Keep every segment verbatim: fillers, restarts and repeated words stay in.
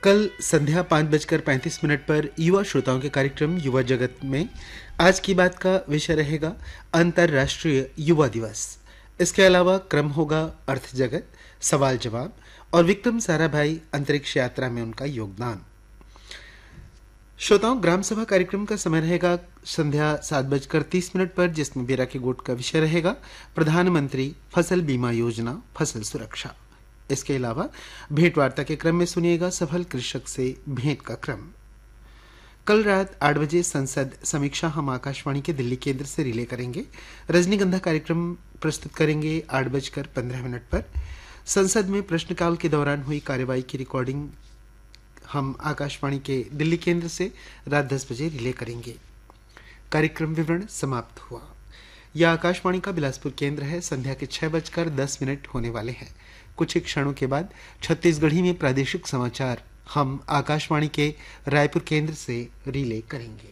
कल संध्या पाँच बजकर पैंतीस मिनट पर युवा श्रोताओं के कार्यक्रम युवा जगत में आज की बात का विषय रहेगा अंतर्राष्ट्रीय युवा दिवस। इसके अलावा क्रम होगा अर्थ जगत, सवाल जवाब और विक्रम साराभाई अंतरिक्ष यात्रा में उनका योगदान। श्रोताओं, ग्राम सभा कार्यक्रम का समय रहेगा संध्या सात बजकर तीस मिनट पर, जिसमें बेरा के गोट का विषय रहेगा प्रधानमंत्री फसल बीमा योजना फसल सुरक्षा। इसके अलावा भेंट वार्ता के क्रम में सुनिएगा सफल कृषक से भेंट का क्रम। कल रात आठ बजे संसद समीक्षा हम आकाशवाणी के दिल्ली केंद्र से रिले करेंगे। रजनीगंधा कार्यक्रम प्रस्तुत करेंगे आठ बजकर पंद्रह मिनट पर। संसद में प्रश्नकाल के दौरान हुई कार्यवाही की रिकॉर्डिंग हम आकाशवाणी के दिल्ली केंद्र से रात दस बजे रिले करेंगे। कार्यक्रम विवरण समाप्त हुआ। यह आकाशवाणी का बिलासपुर केंद्र है। संध्या के छह बजकर दस मिनट होने वाले हैं। कुछ ही क्षणों के बाद छत्तीसगढ़ी में प्रादेशिक समाचार हम आकाशवाणी के रायपुर केंद्र से रिले करेंगे।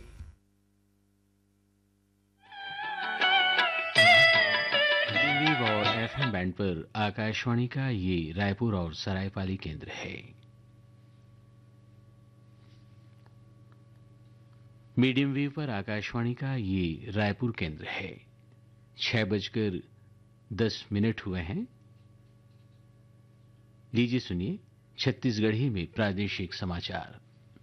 वेव और एफएम बैंड पर आकाशवाणी का ये रायपुर और सरायपाली केंद्र है। मीडियम वेव पर आकाशवाणी का ये रायपुर केंद्र है। छह बजकर दस मिनट हुए हैं। लीजिए सुनिए छत्तीसगढ़ी में प्रादेशिक समाचार।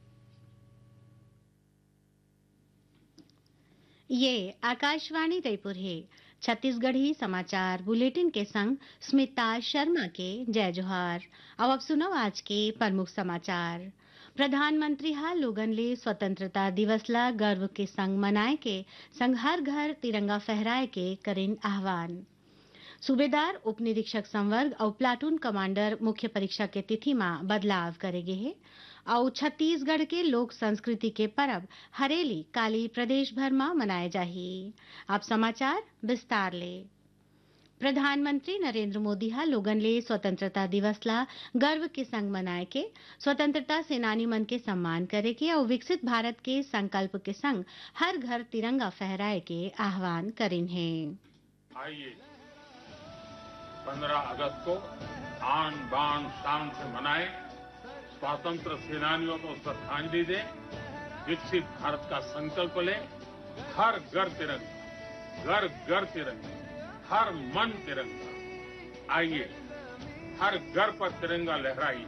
ये आकाशवाणी रायपुर है। छत्तीसगढ़ी समाचार बुलेटिन के संग स्मिता शर्मा के जय जोहार। अब अब सुनो आज के प्रमुख समाचार। प्रधानमंत्री हा लोगन ले स्वतंत्रता दिवस ला गर्व के संग मनाए के संग हर घर तिरंगा फहराए के करें आह्वान। सूबेदार उप निरीक्षक संवर्ग और प्लाटून कमांडर मुख्य परीक्षा के तिथि में बदलाव करेगे है और छत्तीसगढ़ के लोक संस्कृति के पर्व हरेली काली प्रदेश भर में मनाए जाही। अब समाचार विस्तार ले। प्रधानमंत्री नरेंद्र मोदी हा लोगन ले स्वतंत्रता दिवस ला गर्व के संग मनाए के स्वतंत्रता सेनानी मन के सम्मान करे के और विकसित भारत के संकल्प के संग हर घर तिरंगा फहराए के आह्वान करें है। आइए पंद्रह अगस्त को आन बान शान से मनाए, स्वतंत्र सेनानियों को श्रद्धांजलि दें, विकसित भारत का संकल्प लें। हर घर तिरंगा, घर घर तिरंगा, हर मन तिरंगा। आइए हर घर पर तिरंगा लहराइए।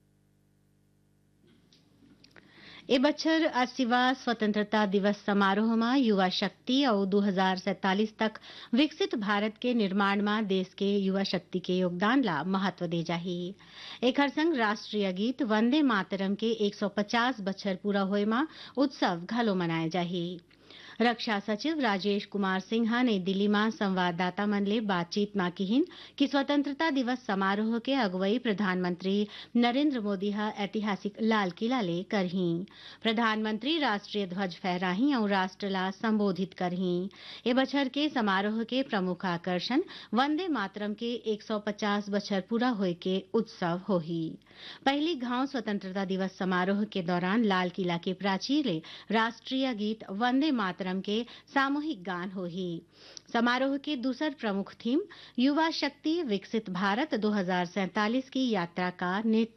ए बछर अस्सीवा स्वतंत्रता दिवस समारोह में युवा शक्ति और दो हज़ार सैंतालीस तक विकसित भारत के निर्माण में देश के युवा शक्ति के योगदान ला महत्व दे जाही। एक संग राष्ट्रीय गीत वंदे मातरम के एक सौ पचास बछर पूरा होए में उत्सव घलो मनाए जाही। रक्षा सचिव राजेश कुमार सिन्हा नई दिल्ली में संवाददाता मन ले बातचीत में कहिन कि स्वतंत्रता दिवस समारोह के अगुवाई प्रधानमंत्री नरेंद्र मोदी हा ऐतिहासिक लाल किला ले करही। प्रधानमंत्री राष्ट्रीय ध्वज फहराही और राष्ट्र ला संबोधित करही। ए बछर के समारोह के प्रमुख आकर्षण वंदे मातरम के एक सौ पचास बछर पूरा होए के उत्सव होही। पहली घाव स्वतंत्रता दिवस समारोह के दौरान लाल किला के प्राचीर ले राष्ट्रीय गीत वंदे मातरम के सामूहिक गान होही। समारोह के दूसर प्रमुख थीम युवा शक्ति विकसित भारत दो हज़ार सैंतालीस की यात्रा का नेतृत्व